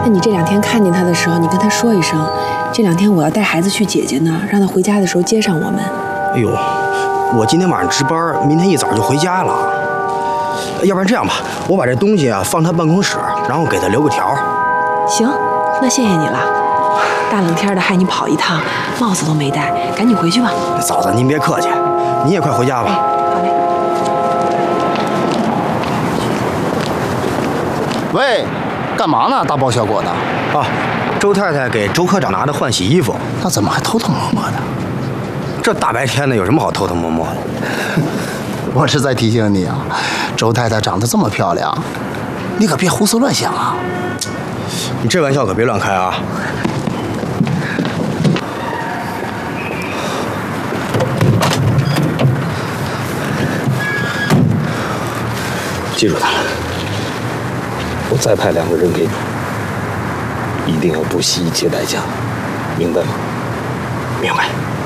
那你这2天看见他的时候，你跟他说一声，这2天我要带孩子去姐姐那，让他回家的时候接上我们。 哎呦，我今天晚上值班，明天一早就回家了。要不然这样吧，我把这东西啊放他办公室，然后给他留个条。 行，那谢谢你了。大冷天的害你跑一趟，帽子都没戴，赶紧回去吧。 嫂子，您别客气，您也快回家吧。 好嘞。 喂，干嘛呢？大包小裹的。 啊，周太太给周科长拿的换洗衣服。 那怎么还偷偷摸摸的？ 这大白天的有什么好偷偷摸摸的？ 我是在提醒你啊，周太太长得这么漂亮，你可别胡思乱想啊。 你这玩笑可别乱开啊。记住他了，我再派2个人给你，一定要不惜一切代价，明白吗？ 明白。